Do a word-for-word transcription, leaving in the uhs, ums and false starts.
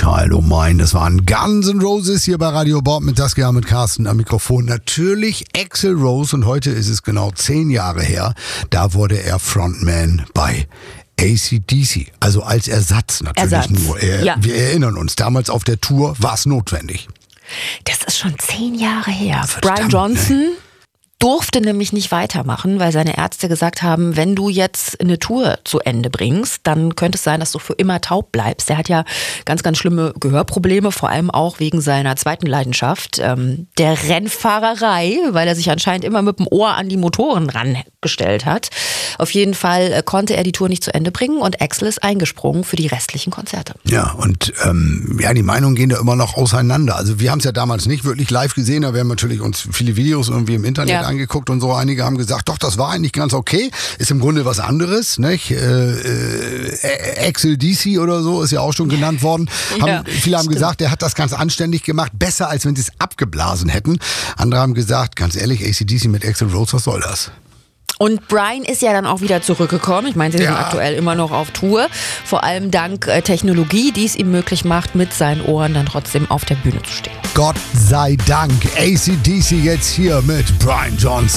Child O' Mine, das waren Guns N' Roses hier bei Radio Bob mit Saskia, mit Carsten am Mikrofon. Natürlich Axl Rose und heute ist es genau zehn Jahre her, da wurde er Frontman bei A C D C, also als Ersatz natürlich Ersatz. nur. Er, Ja. Wir erinnern uns, damals auf der Tour war es notwendig. Das ist schon zehn Jahre her. Verdammt, Brian Johnson durfte nämlich nicht weitermachen, weil seine Ärzte gesagt haben, wenn du jetzt eine Tour zu Ende bringst, dann könnte es sein, dass du für immer taub bleibst. Der hat ja ganz, ganz schlimme Gehörprobleme, vor allem auch wegen seiner zweiten Leidenschaft, ähm, der Rennfahrerei, weil er sich anscheinend immer mit dem Ohr an die Motoren rangestellt hat. Auf jeden Fall äh, konnte er die Tour nicht zu Ende bringen und Axl ist eingesprungen für die restlichen Konzerte. Ja, und ähm, ja, die Meinungen gehen da immer noch auseinander. Also wir haben es ja damals nicht wirklich live gesehen, aber wir haben natürlich uns viele Videos irgendwie im Internet Ja. angeguckt und so. Einige haben gesagt, doch, das war eigentlich ganz okay. Ist im Grunde was anderes, nicht? Äh, äh, Axl D C oder so ist ja auch schon genannt worden. Haben, Ja, viele haben stimmt. gesagt, er hat das ganz anständig gemacht, besser als wenn sie es abgeblasen hätten. Andere haben gesagt, ganz ehrlich, A C D C mit Axl Rose, was soll das? Und Brian ist ja dann auch wieder zurückgekommen. Ich meine, sie sind Ja. aktuell immer noch auf Tour. Vor allem dank äh, Technologie, die es ihm möglich macht, mit seinen Ohren dann trotzdem auf der Bühne zu stehen. Gott sei Dank, A C D C jetzt hier mit Brian Johnson.